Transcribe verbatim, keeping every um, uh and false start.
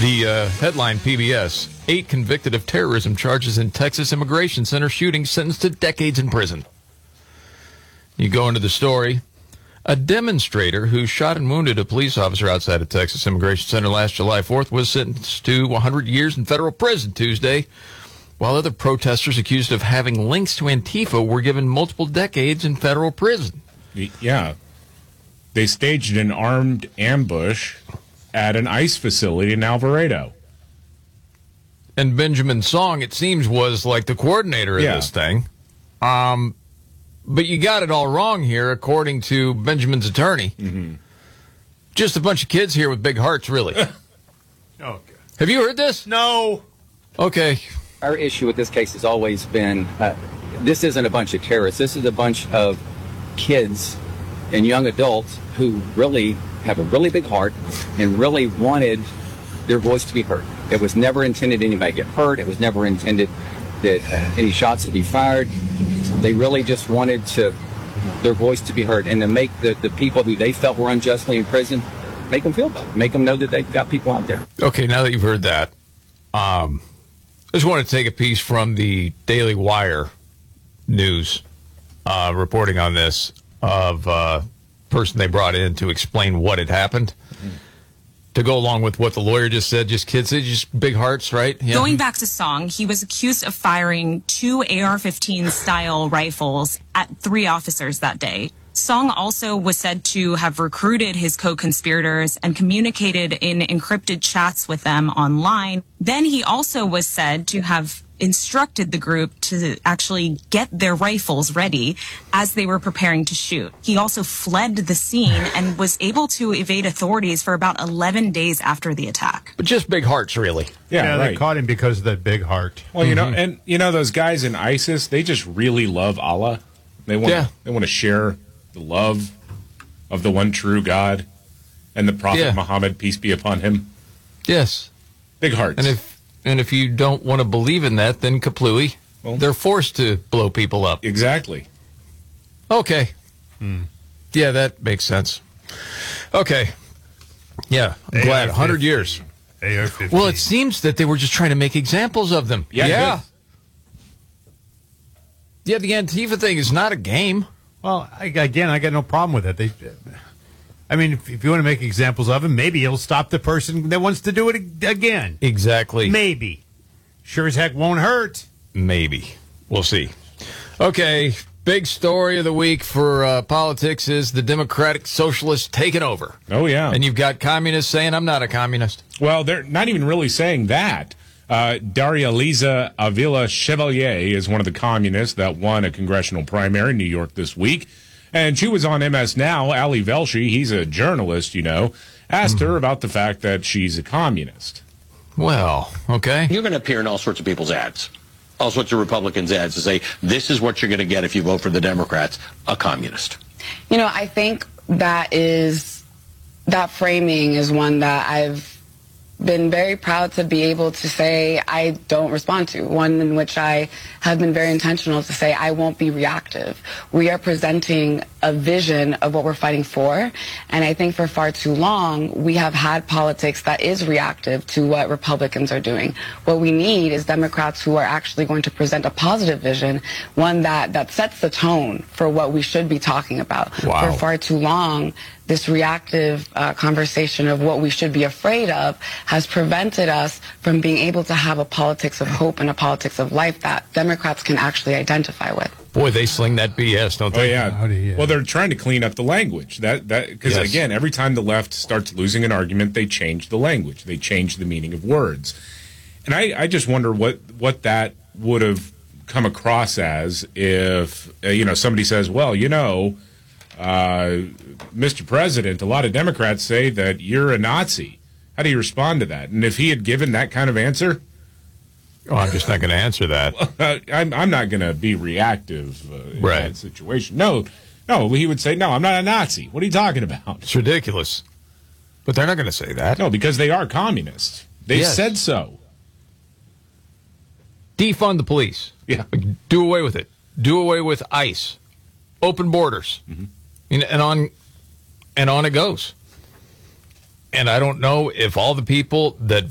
The uh, headline, P B S, eight convicted of terrorism charges in Texas Immigration Center shooting sentenced to decades in prison. You go into the story. A demonstrator who shot and wounded a police officer outside a Texas Immigration Center last July fourth was sentenced to one hundred years in federal prison Tuesday, while other protesters accused of having links to Antifa were given multiple decades in federal prison. Yeah. They staged an armed ambush at an ICE facility in Alvarado. And Benjamin Song, it seems, was like the coordinator of yeah. this thing. Um, but you got it all wrong here, according to Benjamin's attorney. Mm-hmm. Just a bunch of kids here with big hearts, really. Okay. Have you heard this? No. Okay. Our issue with this case has always been, uh, this isn't a bunch of terrorists. This is a bunch of kids and young adults who really have a really big heart and really wanted their voice to be heard. It was never intended anybody get hurt. It was never intended that uh, any shots to be fired. They really just wanted to their voice to be heard and to make the, the people who they felt were unjustly in prison, make them feel better, make them know that they've got people out there. Okay, now that you've heard that, um, I just want to take a piece from the Daily Wire news uh, reporting on this of uh, person they brought in to explain what had happened. Mm-hmm. To go along with what the lawyer just said, just kids, they just big hearts, right? Yeah. Going back to Song, he was accused of firing two A R fifteen style rifles at three officers that day. Song also was said to have recruited his co-conspirators and communicated in encrypted chats with them online. Then he also was said to have instructed the group to actually get their rifles ready as they were preparing to shoot. He also fled the scene and was able to evade authorities for about eleven days after the attack. But just big hearts, really. Yeah, yeah right. They caught him because of that big heart. Well, you know, and you know those guys in ISIS, they just really love Allah. They want Yeah. they want to share the love of the one true God and the Prophet Yeah. Muhammad, peace be upon him. Yes. Big hearts. And if and if you don't want to believe in that, then kaplooey. Well, they're forced to blow people up. Exactly. Okay. Hmm. Yeah, that makes sense. Okay. Yeah, I'm glad. one hundred years. A R fifteen. Well, it seems that they were just trying to make examples of them. Yeah. Yeah. Good. Yeah, the Antifa thing is not a game. Well, I, again, I got no problem with it. They, I mean, if, if you want to make examples of him, maybe it'll stop the person that wants to do it again. Exactly. Maybe. Sure as heck won't hurt. Maybe. We'll see. Okay, big story of the week for uh, politics is the Democratic Socialists taking over. Oh, yeah. And you've got communists saying, I'm not a communist. Well, they're not even really saying that. Uh, Daria Liza Avila Chevalier is one of the communists that won a congressional primary in New York this week. And she was on M S Now. Ali Velshi, he's a journalist, you know, asked mm-hmm. her about the fact that she's a communist. Well, okay. You're going to appear in all sorts of people's ads, all sorts of Republicans' ads to say, this is what you're going to get if you vote for the Democrats, a communist. You know, I think that is, that framing is one that I've been very proud to be able to say I don't respond to, one in which I have been very intentional to say I won't be reactive. We are presenting a vision of what we're fighting for, and I think for far too long we have had politics that is reactive to what Republicans are doing. What we need is Democrats who are actually going to present a positive vision, one that, that sets the tone for what we should be talking about. Wow. For far too long, this reactive uh, conversation of what we should be afraid of has prevented us from being able to have a politics of hope and a politics of life that Democrats can actually identify with. Boy, they sling that B S, don't Oh, they? yeah. yeah. Well, they're trying to clean up the language. That that Because, Yes. again, every time the left starts losing an argument, they change the language. They change the meaning of words. And I, I just wonder what, what that would have come across as if, uh, you know, somebody says, well, you know, uh, Mister President, a lot of Democrats say that you're a Nazi. How do you respond to that? And if he had given that kind of answer, Oh, I'm just not going to answer that. uh, I'm, I'm not going to be reactive uh, in Right. that situation. No, no, he would say, no, I'm not a Nazi. What are you talking about? It's ridiculous. But they're not going to say that. No, because they are communists. They Yes. said so. Defund the police. Yeah. Do away with it. Do away with ICE. Open borders. Mm-hmm. And, and on and on it goes. And I don't know if all the people that